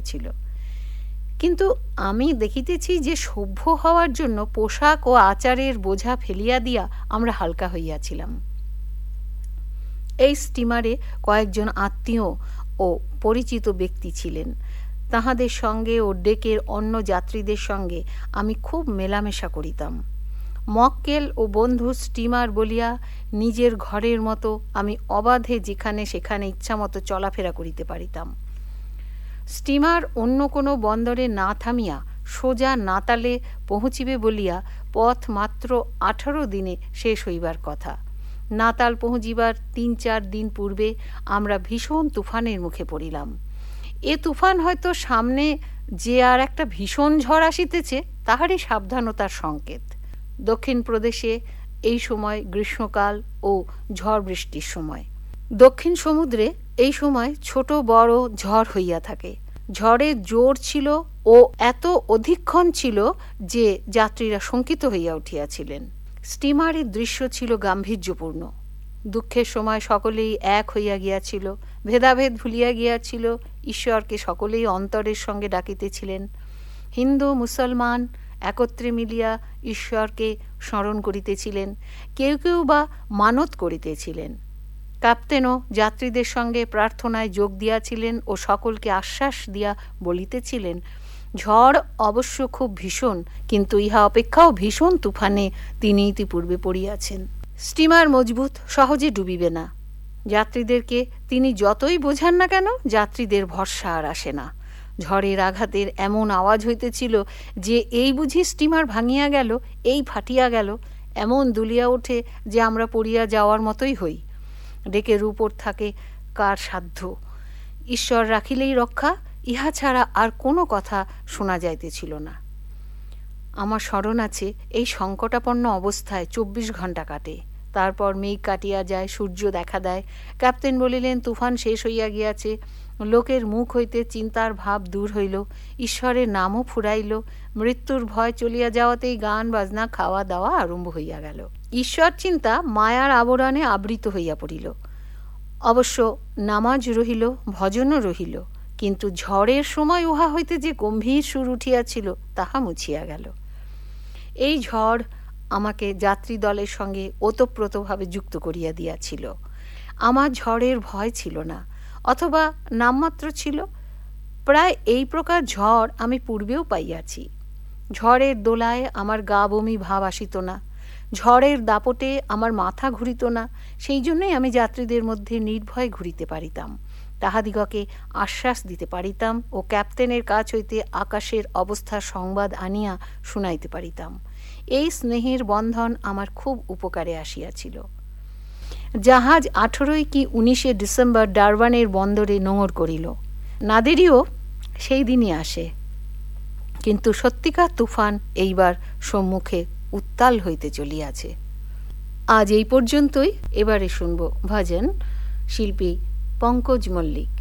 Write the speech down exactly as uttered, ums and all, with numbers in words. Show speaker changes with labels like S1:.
S1: হইয়াছিল। কিন্তু আমি দেখিতেছি যে সভ্য হওয়ার জন্য পোশাক ও আচারের বোঝা ফেলিয়া দিয়া আমরা হালকা হইয়াছিলাম। এই স্টিমারে কয়েকজন আত্মীয় ও পরিচিত ব্যক্তি ছিলেন। তাহাদের সঙ্গে ও ডেকের অন্য যাত্রীদের সঙ্গে আমি খুব মেলামেশা করিতাম। মক্কেল ও বন্ধু স্টিমার বলিয়া নিজের ঘরের মতো আমি অবাধে যেখানে সেখানে ইচ্ছামতো চলাফেরা করিতে পারিতাম। স্টিমার অন্য কোনো বন্দরে না থামিয়া সোজা নাতালে পৌঁছিবে বলিয়া পথ মাত্র আঠারো দিনে শেষ হইবার কথা। নাতাল পৌঁছিবার তিন চার দিন পূর্বে আমরা ভীষণ তুফানের মুখে পড়িলাম। এ তুফান হয়তো সামনে যে আর একটা ভীষণ ঝড় আসিতেছে তাহারই সাবধানতার সংকেত। দক্ষিণ প্রদেশে এই সময় গ্রীষ্মকাল ও ঝড় বৃষ্টির সময়। দক্ষিণ সমুদ্রে এই সময় ছোট বড় ঝড় হইয়া থাকে। ঝড়ের জোর ছিল ও এত অধিকক্ষণ ছিল যে যাত্রীরা শঙ্কিত হইয়া উঠিয়াছিলেন। স্টিমারের দৃশ্য ছিল গাম্ভীর্যপূর্ণ। দুঃখের সময় সকলেই এক হইয়া গিয়াছিল, ভেদাভেদ ভুলিয়া গিয়াছিল, ঈশ্বরকে সকলেই অন্তরের সঙ্গে ডাকিতেছিলেন। হিন্দু মুসলমান একত্রে মিলিয়া ঈশ্বরকে স্মরণ করিতেছিলেন, কেউ কেউ বা মানত করিতেছিলেন। ক্যাপ্টেনও যাত্রীদের সঙ্গে প্রার্থনায় যোগ দিয়াছিলেন ও সকলকে আশ্বাস দিয়া বলিতেছিলেন, ঝড় অবশ্য খুব ভীষণ, কিন্তু ইহা অপেক্ষাও ভীষণ তুফানে তিনি ইতিপূর্বে পড়িয়াছেন। স্টিমার মজবুত, সহজে ডুবিবে না। যাত্রীদেরকে তিনি যতই বোঝান না কেন, যাত্রীদের ভরসা আর আসে না। ঝড়ের আঘাতের এমন আওয়াজ হইতেছিল যে এই বুঝি স্টিমার ভাঙিয়া গেল, এই ফাটিয়া গেল, এমন দুলিয়া ওঠে যে আমরা পড়িয়া যাওয়ার মতোই হই। ডেকের উপর থাকে কার সাধ্য, ঈশ্বর রাখিলেই রক্ষা, ইহা ছাড়া আর কোনো কথা শোনা যাইতেছিল না। আমার স্মরণ আছে, এই সংকটাপন্ন অবস্থায় চব্বিশ ঘণ্টা কাটে। তারপর মেঘ কাটিয়া যায়, সূর্য দেখা দেয়। ক্যাপ্টেন বলিলেন, তুফান শেষ হইয়া গিয়াছে। লোকের মুখ হইতে চিন্তার ভাব দূর হইল, ঈশ্বরের নামও ফুরাইল। মৃত্যুর ভয় চলিয়া যাওয়াতেই গান বাজনা খাওয়া দাওয়া আরম্ভ হইয়া গেল। ঈশ্বর চিন্তা মায়ার আবরণে আবৃত হইয়া পড়িল। অবশ্য নামাজ রহিল, ভজনও রহিল, কিন্তু ঝড়ের সময় উহা হইতে যে গম্ভীর সুর উঠিয়াছিল তাহা মুছিয়া গেল। এই ঝড় আমাকে যাত্রী দলের সঙ্গে ওতপ্রোতভাবে যুক্ত করিয়া দিয়াছিল। আমার ঝড়ের ভয় ছিল না, অথবা নামমাত্র ছিল। প্রায় এই প্রকার ঝড় আমি পূর্বেও পাইয়াছি। ঝড়ের দোলায় আমার গা বমি ভাব আসিত না, ঝড়ের দাপটে আমার মাথা ঘুরিত না। সেই জন্যই আমি যাত্রীদের মধ্যে নির্ভয় ঘুরিতে পারিতাম, তাহাদিগকে আশ্বাস দিতে পারিতাম ও ক্যাপ্টেনের কাছ হইতে আকাশের অবস্থার সংবাদ আনিয়া শুনাইতে পারিতাম। এই স্নেহের বন্ধন আমার খুব উপকারে আসিয়াছিল। জাহাজ আঠেরোই কি উনিশে ডিসেম্বর ডারবানের বন্দরে নোঙর করিল। নাদেরিও সেই দিনই আসে, কিন্তু সত্যিকার তুফান এইবার সম্মুখে উত্তাল হইতে চলিয়াছে। আজ এই পর্যন্তই। এবারে শুনব ভজন, শিল্পী পঙ্কজ মল্লিক।